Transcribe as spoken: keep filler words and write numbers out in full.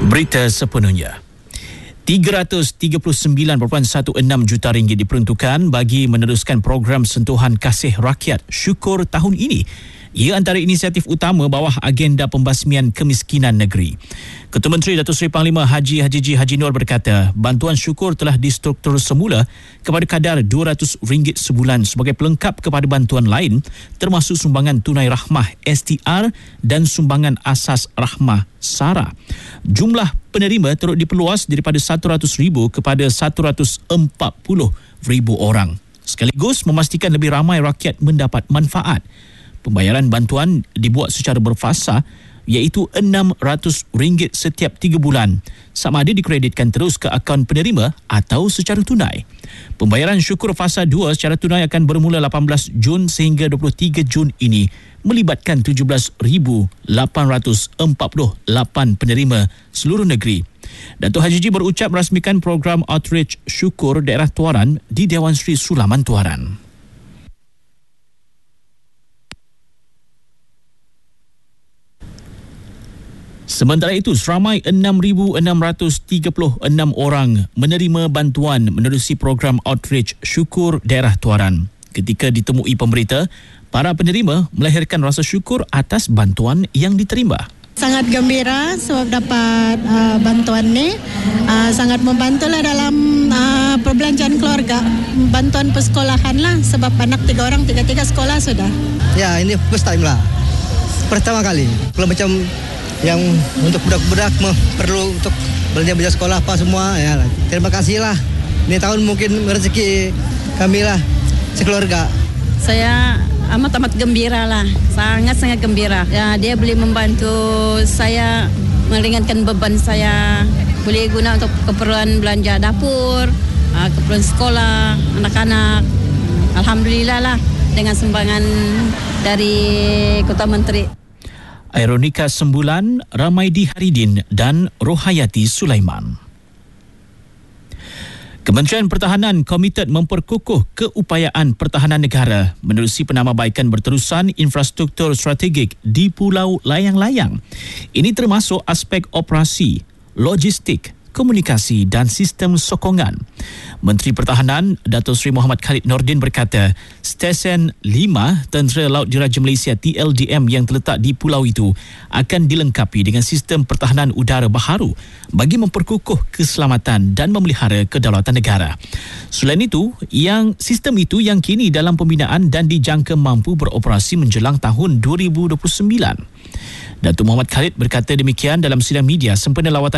Berita sepenuhnya. tiga ratus tiga puluh sembilan perpuluhan enam belas juta ringgit diperuntukkan bagi meneruskan program sentuhan kasih rakyat Syukur tahun ini. Ia antara inisiatif utama bawah agenda pembasmian kemiskinan negeri. Ketua Menteri Datuk Seri Panglima Haji Haji G. Haji Nur berkata, bantuan syukur telah distruktur semula kepada kadar dua ratus ringgit sebulan sebagai pelengkap kepada bantuan lain termasuk sumbangan tunai rahmah S T R dan sumbangan asas rahmah SARA. Jumlah penerima turut diperluas daripada seratus ribu kepada seratus empat puluh ribu orang. Sekaligus memastikan lebih ramai rakyat mendapat manfaat. Pembayaran bantuan dibuat secara berfasa iaitu enam ratus ringgit setiap tiga bulan. Sama ada dikreditkan terus ke akaun penerima atau secara tunai. Pembayaran syukur fasa dua secara tunai akan bermula lapan belas Jun sehingga dua puluh tiga Jun ini melibatkan tujuh belas ribu lapan ratus empat puluh lapan penerima seluruh negeri. Datuk Haji G berucap merasmikan program Outreach Syukur Daerah Tuaran di Dewan Sri Sulaman Tuaran. Sementara itu, seramai enam ribu enam ratus tiga puluh enam orang menerima bantuan menerusi program Outreach Syukur Daerah Tuaran. Ketika ditemui pemberita, para penerima melahirkan rasa syukur atas bantuan yang diterima. Sangat gembira sebab dapat uh, bantuan ni. Uh, sangat membantulah dalam uh, perbelanjaan keluarga. Bantuan persekolahan lah sebab anak tiga orang, tiga-tiga sekolah sudah. Ya, ini first time lah. Pertama kali. Kalau macam yang untuk budak-budak perlu untuk belanja-belanja sekolah apa semua, ya, terima kasih lah. Ini tahun mungkin rezeki kami lah sekeluarga. Saya amat-amat gembira lah, sangat-sangat gembira. Ya, dia boleh membantu saya meringankan beban saya, boleh guna untuk keperluan belanja dapur, keperluan sekolah, anak-anak. Alhamdulillah lah dengan sumbangan dari Kota Menteri. Aironika Sembulan, Ramaidi Haridin dan Rohayati Sulaiman. Kementerian Pertahanan komited memperkukuh keupayaan pertahanan negara menerusi penambahbaikan berterusan infrastruktur strategik di Pulau Layang-Layang. Ini termasuk aspek operasi, logistik, komunikasi dan sistem sokongan. Menteri Pertahanan Datuk Seri Muhammad Khalid Nordin berkata, Stesen lima Tentera Laut Diraja Malaysia T L D M yang terletak di pulau itu akan dilengkapi dengan sistem pertahanan udara baharu bagi memperkukuh keselamatan dan memelihara kedaulatan negara. Selain itu, yang sistem itu yang kini dalam pembinaan dan dijangka mampu beroperasi menjelang tahun dua ribu dua puluh sembilan. Datuk Muhammad Khalid berkata demikian dalam sidang media sempena lawatan